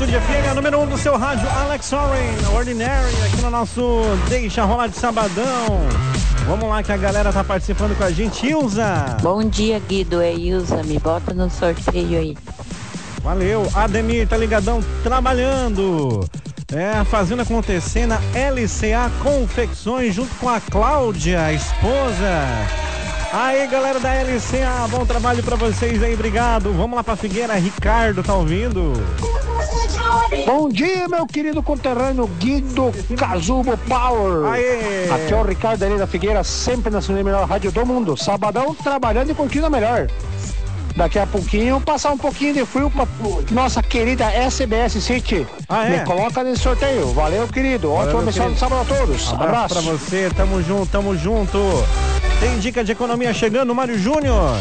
Estúdio FM, a número 1 do seu rádio, Alex Oren, Ordinary, aqui no nosso Deixa Rolar de Sabadão. Vamos lá que a galera tá participando com a gente. Ilza! Bom dia, Guido, é Ilza, me bota no sorteio aí. Valeu, Ademir tá ligadão, trabalhando. Fazendo acontecer na LCA Confecções, junto com a Cláudia, a esposa. Aí, galera da LCA, bom trabalho pra vocês aí, obrigado. Vamos lá pra Figueira, Ricardo, tá ouvindo? Bom dia, meu querido conterrâneo Guido Cazubo Power. Aê. Aqui é o Ricardo ali da Figueira, sempre na sua melhor rádio do mundo. Sabadão, trabalhando e curtindo a melhor. Daqui a pouquinho, passar um pouquinho de frio pra nossa querida SBS City. Me coloca nesse sorteio. Valeu, querido. Ótima missão de sábado a todos. Abraço pra você, tamo junto, tamo junto. Tem dica de economia chegando, Mário Júnior.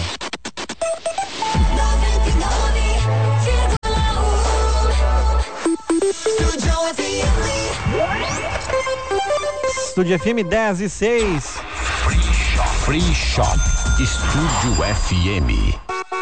Estúdio FM 10 e 6. Free Shop. Estúdio FM.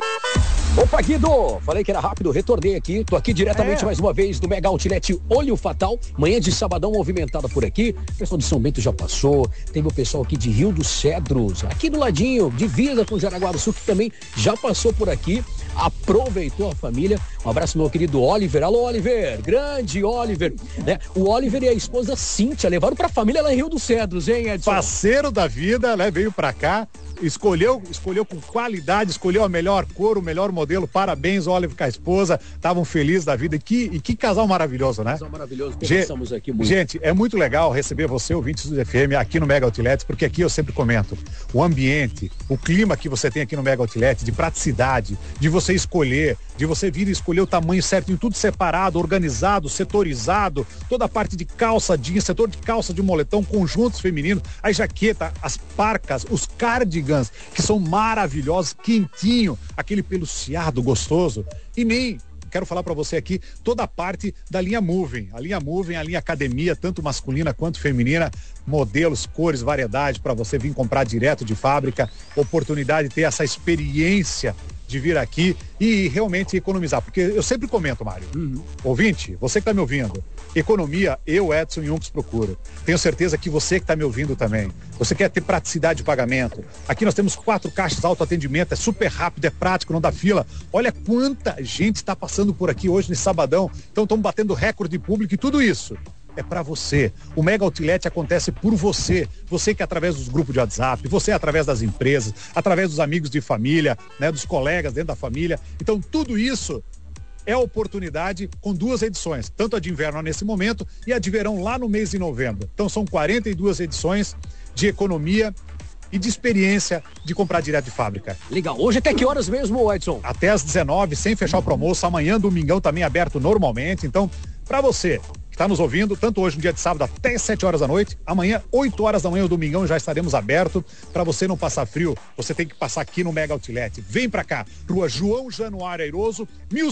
Opa, Guido! Falei que era rápido, retornei aqui. Tô aqui diretamente mais uma vez do Mega Outlet Olho Fatal. Manhã de sabadão movimentada por aqui. O pessoal de São Bento já passou. Teve o pessoal aqui de Rio dos Cedros, aqui do ladinho, divisa com Jaraguá do Sul, que também já passou por aqui. Aproveitou a família. Um abraço, meu querido Oliver. Alô, Oliver! Grande Oliver! Né? O Oliver e a esposa Cíntia levaram pra família lá em Rio dos Cedros, hein, Edson? Parceiro da vida, né? Veio pra cá. Escolheu com qualidade, escolheu a melhor cor, o melhor modelo. Parabéns, Oliver, com a esposa. Estavam felizes da vida. E que casal maravilhoso, né? Casal maravilhoso. Pensamos aqui muito. Gente, é muito legal receber você, ouvinte do FM, aqui no Mega Outlet, porque aqui eu sempre comento, o ambiente, o clima que você tem aqui no Mega Outlet, de praticidade, de você escolher, de você vir e escolher o tamanho certo, em tudo separado, organizado, setorizado, toda a parte de calça jeans, setor de calça de moletom, conjuntos femininos, a jaqueta, as parcas, os cardigans, que são maravilhosos, quentinho, aquele peluciado gostoso. E nem quero falar para você aqui toda a parte da linha Moving, a linha academia, tanto masculina quanto feminina, modelos, cores, variedade para você vir comprar direto de fábrica, oportunidade de ter essa experiência de vir aqui e realmente economizar, porque eu sempre comento, Mário, ouvinte, você que tá me ouvindo, economia, eu, Edson Junks, procuro. Tenho certeza que você que tá me ouvindo também, você quer ter praticidade de pagamento. Aqui nós temos 4 caixas autoatendimento, é super rápido, é prático, não dá fila. Olha quanta gente está passando por aqui hoje nesse sabadão, então estamos batendo recorde de público e tudo isso é para você. O Mega Outlet acontece por você. Você que é através dos grupos de WhatsApp, você através das empresas, através dos amigos de família, né, dos colegas dentro da família. Então tudo isso é oportunidade com 2 edições, tanto a de inverno nesse momento e a de verão lá no mês de novembro. Então são 42 edições de economia e de experiência de comprar direto de fábrica. Legal. Hoje até que horas mesmo, Edson? Até às 19, sem fechar o promoço. Amanhã, domingão, também aberto normalmente. Então, para você que está nos ouvindo, tanto hoje no dia de sábado até 7 horas da noite, amanhã 8 horas da manhã, o domingão, já estaremos abertos. Para você não passar frio, você tem que passar aqui no Mega Outlet. Vem para cá, Rua João Januário Airoso,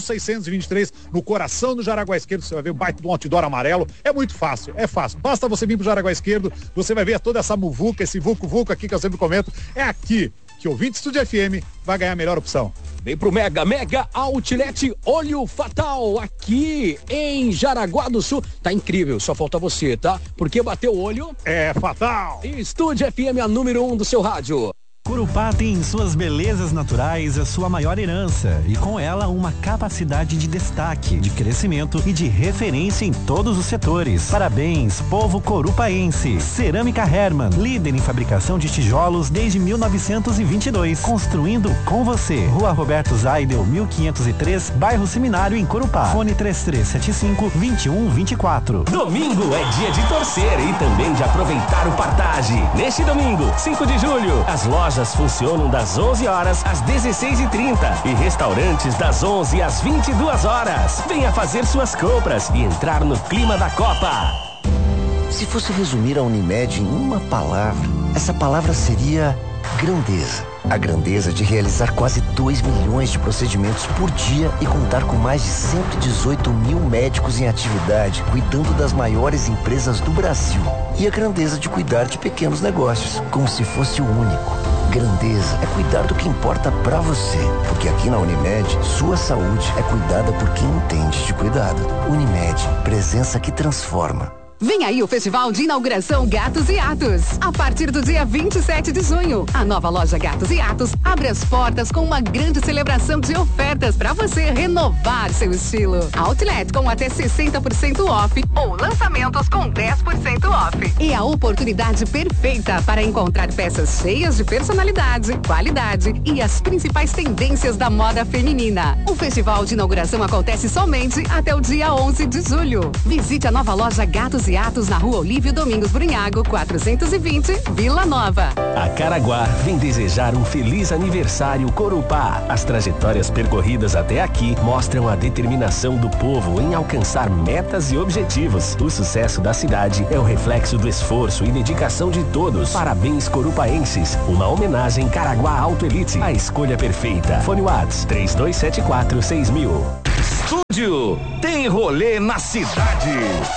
1623, no coração do Jaraguá Esquerdo. Você vai ver o baita do outdoor amarelo. É muito fácil, é fácil. Basta você vir pro Jaraguá Esquerdo, você vai ver toda essa muvuca, esse vucu-vucu aqui que eu sempre comento. É aqui que o ouvinte Estúdio FM vai ganhar a melhor opção. Vem pro Mega Outlet Olho Fatal, aqui em Jaraguá do Sul. Tá incrível, só falta você, tá? Porque bateu o olho... é fatal! Estúdio FM, a número 1 do seu rádio. Corupá tem em suas belezas naturais a sua maior herança e com ela uma capacidade de destaque, de crescimento e de referência em todos os setores. Parabéns, povo corupaense. Cerâmica Hermann, líder em fabricação de tijolos desde 1922, construindo com você. Rua Roberto Zaidel, 1503, bairro Seminário, em Corupá. Fone 3375-2124. Domingo é dia de torcer e também de aproveitar o Partage. Neste domingo, 5 de julho, as lojas funcionam das 11 horas às 16h30 e restaurantes das 11 às 22 horas. Venha fazer suas compras e entrar no clima da Copa. Se fosse resumir a Unimed em uma palavra, essa palavra seria grandeza. A grandeza de realizar quase 2 milhões de procedimentos por dia e contar com mais de 118 mil médicos em atividade, cuidando das maiores empresas do Brasil. E a grandeza de cuidar de pequenos negócios, como se fosse o único. Grandeza é cuidar do que importa pra você, porque aqui na Unimed, sua saúde é cuidada por quem entende de cuidar. cuidado. Unimed, presença que transforma. Vem aí o Festival de Inauguração Gatos e Atos. A partir do dia 27 de junho, a nova loja Gatos e Atos abre as portas com uma grande celebração de ofertas para você renovar seu estilo. Outlet com até 60% off ou lançamentos com 10% off. É a oportunidade perfeita para encontrar peças cheias de personalidade, qualidade e as principais tendências da moda feminina. O Festival de Inauguração acontece somente até o dia 11 de julho. Visite a nova loja Gatos e Atos na Rua Olívio Domingos Brunhago, 420, Vila Nova. A Caraguá vem desejar um feliz aniversário Corupá. As trajetórias percorridas até aqui mostram a determinação do povo em alcançar metas e objetivos. O sucesso da cidade é o reflexo do esforço e dedicação de todos. Parabéns, corupaenses. Uma homenagem Caraguá Auto Elite. A escolha perfeita. Fone Whats 3274-6000. Estúdio tem rolê na cidade.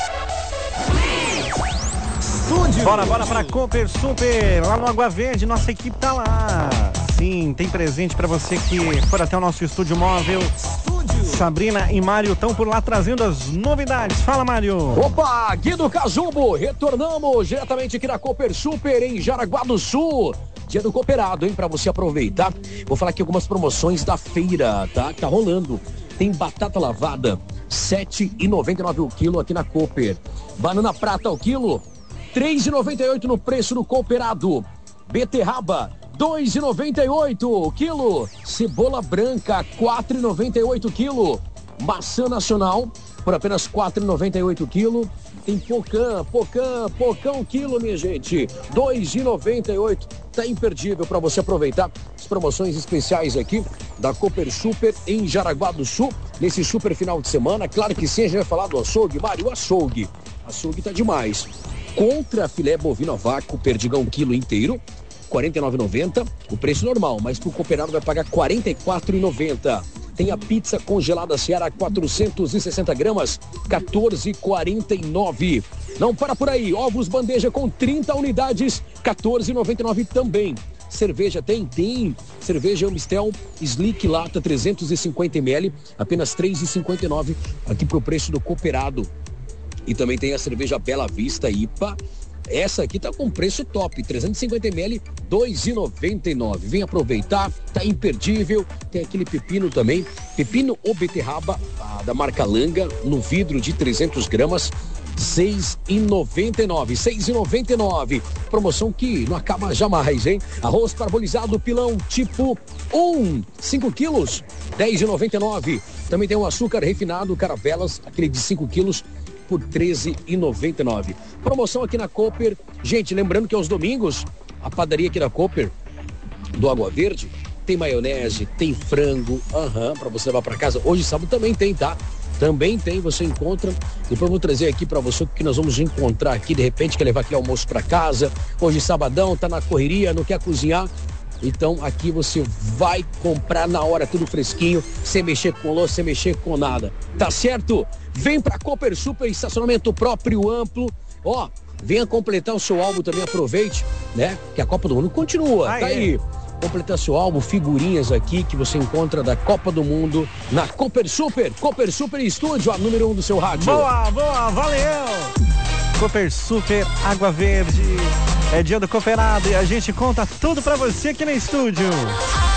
Bora pra Cooper Super, lá no Água Verde, nossa equipe tá lá. Sim, tem presente pra você que for até o nosso estúdio móvel. Sabrina e Mário estão por lá trazendo as novidades. Fala, Mário. Opa, Guido Cazumbo, retornamos diretamente aqui na Cooper Super em Jaraguá do Sul. Dia do Cooperado, hein, pra você aproveitar. Vou falar aqui algumas promoções da feira, tá? Que tá rolando. Tem batata lavada, R$ 7,99 o quilo aqui na Cooper. Banana prata o quilo, R$ 3,98 no preço do Cooperado. Beterraba, R$ 2,98 o quilo. Cebola branca, R$ 4,98 o quilo. Maçã nacional, por apenas R$ 4,98 o quilo. Tem pocã o quilo, minha gente, R$ 2,98. Tá imperdível para você aproveitar as promoções especiais aqui da Cooper Super em Jaraguá do Sul, nesse super final de semana. Claro que sim, a gente vai falar do açougue. Mário, açougue tá demais. Contra filé bovino a vácuo, perdigão quilo inteiro, R$ 49,90, o preço normal, mas pro cooperado vai pagar R$ 44,90. Tem a pizza congelada Seara 460 gramas, R$ 14,49. Não para por aí, ovos bandeja com 30 unidades, R$ 14,99 também. Cerveja tem. Cerveja Amistel Slick Lata 350 ml, apenas R$ 3,59 aqui pro preço do cooperado. E também tem a cerveja Bela Vista IPA. Essa aqui tá com preço top, 350 ml, R$ 2,99. Vem aproveitar, tá imperdível. Tem aquele pepino também, pepino ou beterraba da marca Langa, no vidro de 300 gramas, R$ 6,99. Promoção que não acaba jamais, hein? Arroz parbolizado pilão tipo 5 quilos, R$ 10,99. Também tem o açúcar refinado Caravelas, aquele de 5 quilos, por R$ 13,99. Promoção aqui na Cooper. Gente, lembrando que aos domingos, a padaria aqui da Cooper, do Água Verde, tem maionese, tem frango, para você levar para casa. Hoje, sábado, também tem, tá? Também tem, você encontra. Depois eu vou trazer aqui para você o que nós vamos encontrar aqui. De repente, quer levar aquele almoço para casa. Hoje, sabadão, tá na correria, não quer cozinhar. Então aqui você vai comprar na hora, tudo fresquinho, sem mexer com louça, sem mexer com nada. Tá certo? Vem pra Cooper Super, estacionamento próprio, amplo. Ó, venha completar o seu álbum também, aproveite, né? Que a Copa do Mundo continua, tá aí. Completar seu álbum, figurinhas aqui que você encontra da Copa do Mundo na Cooper Super. Cooper Super Estúdio, a número 1 do seu rádio. Boa, valeu! Cooper Super, Água Verde. É dia do cooperado e a gente conta tudo pra você aqui no estúdio.